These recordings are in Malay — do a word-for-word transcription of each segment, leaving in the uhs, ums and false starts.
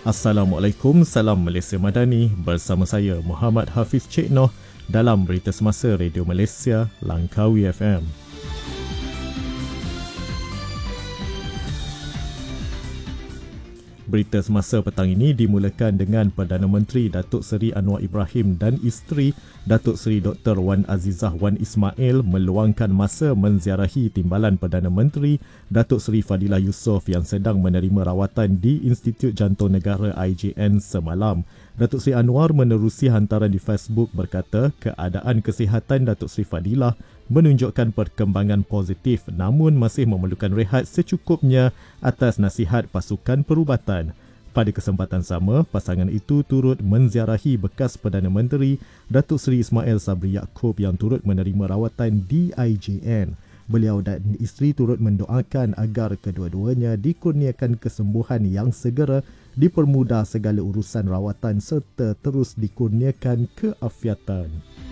Assalamualaikum, salam Malaysia Madani. Bersama saya Muhammad Hafiz Cik Noh dalam Berita Semasa Radio Malaysia, Langkawi F M. Berita semasa petang ini dimulakan dengan Perdana Menteri Datuk Seri Anwar Ibrahim dan isteri Datuk Seri Doktor Wan Azizah Wan Ismail meluangkan masa menziarahi Timbalan Perdana Menteri Datuk Seri Fadilah Yusof yang sedang menerima rawatan di Institut Jantung Negara I J N semalam. Datuk Seri Anwar menerusi hantaran di Facebook berkata keadaan kesihatan Datuk Seri Fadilah menunjukkan perkembangan positif namun masih memerlukan rehat secukupnya atas nasihat pasukan perubatan. Pada kesempatan sama, pasangan itu turut menziarahi bekas Perdana Menteri Datuk Seri Ismail Sabri Yaakob yang turut menerima rawatan di I J N. Beliau dan isteri turut mendoakan agar kedua-duanya dikurniakan kesembuhan yang segera, dipermudah segala urusan rawatan serta terus dikurniakan keafiatan.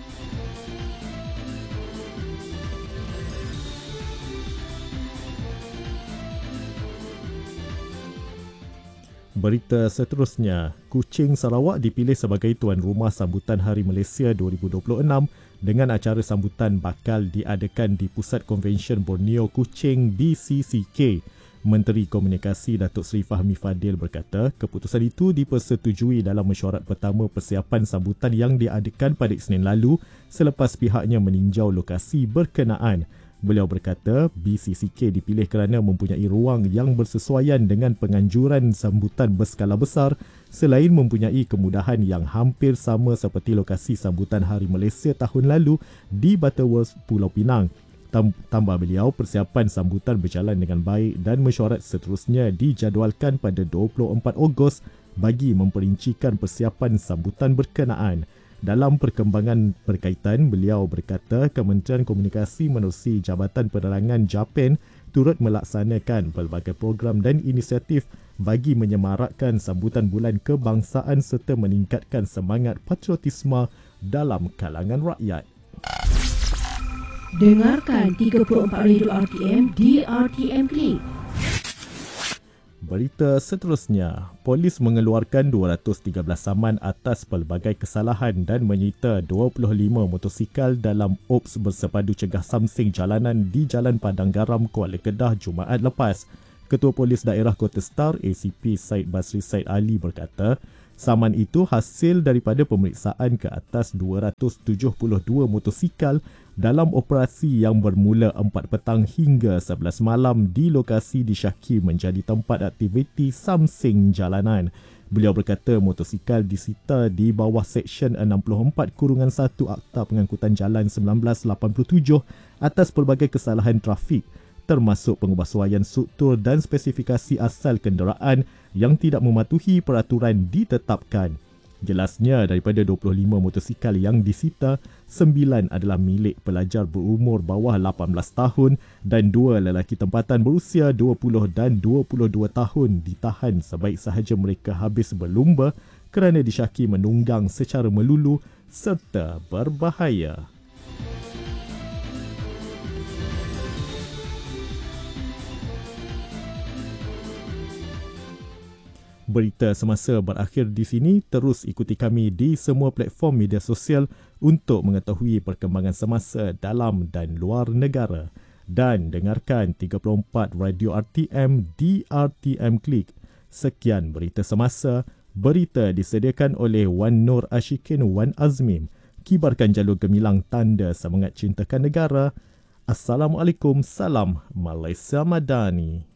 Berita seterusnya, Kuching Sarawak dipilih sebagai tuan rumah sambutan Hari Malaysia dua ribu dua puluh enam dengan acara sambutan bakal diadakan di Pusat Konvensyen Borneo Kuching B C C K. Menteri Komunikasi Datuk Seri Fahmi Fadil berkata, keputusan itu dipersetujui dalam mesyuarat pertama persiapan sambutan yang diadakan pada Isnin lalu selepas pihaknya meninjau lokasi berkenaan. Beliau berkata, B C C K dipilih kerana mempunyai ruang yang bersesuaian dengan penganjuran sambutan berskala besar selain mempunyai kemudahan yang hampir sama seperti lokasi sambutan Hari Malaysia tahun lalu di Butterworth, Pulau Pinang. Tambah beliau, persiapan sambutan berjalan dengan baik dan mesyuarat seterusnya dijadualkan pada dua puluh empat Ogos bagi memperincikan persiapan sambutan berkenaan. Dalam perkembangan berkaitan, beliau berkata Kementerian Komunikasi menerusi Jabatan Penerangan Japan turut melaksanakan pelbagai program dan inisiatif bagi menyemarakkan sambutan bulan kebangsaan serta meningkatkan semangat patriotisme dalam kalangan rakyat. Dengarkan tiga puluh empat Radio R T M di R T M Click. Berita seterusnya, polis mengeluarkan dua ratus tiga belas saman atas pelbagai kesalahan dan menyita dua puluh lima motosikal dalam ops bersepadu cegah samsing jalanan di Jalan Padang Garam, Kuala Kedah Jumaat lepas. Ketua Polis Daerah Kota Star A C P Said Basri Said Ali berkata, saman itu hasil daripada pemeriksaan ke atas dua ratus tujuh puluh dua motosikal dalam operasi yang bermula empat petang hingga sebelas malam di lokasi disyaki menjadi tempat aktiviti samsing jalanan. Beliau berkata motosikal disita di bawah Seksyen enam puluh empat satu Akta Pengangkutan Jalan seribu sembilan ratus lapan puluh tujuh atas pelbagai kesalahan trafik, termasuk pengubahsuaian struktur dan spesifikasi asal kenderaan yang tidak mematuhi peraturan ditetapkan. Jelasnya, daripada dua puluh lima motosikal yang disita, sembilan adalah milik pelajar berumur bawah lapan belas tahun dan dua lelaki tempatan berusia dua puluh dan dua puluh dua tahun ditahan sebaik sahaja mereka habis berlumba kerana disyaki menunggang secara melulu serta berbahaya. Berita semasa berakhir di sini. Terus ikuti kami di semua platform media sosial untuk mengetahui perkembangan semasa dalam dan luar negara. Dan dengarkan tiga puluh empat Radio R T M di R T M Click. Sekian berita semasa. Berita disediakan oleh Wan Nur Ashikin Wan Azmim. Kibarkan jalur gemilang tanda semangat cintakan negara. Assalamualaikum, salam Malaysia Madani.